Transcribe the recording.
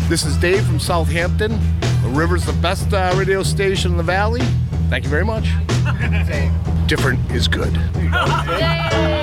This is Dave from Southampton. The River's the best radio station in the valley. Thank you very much. Different is good.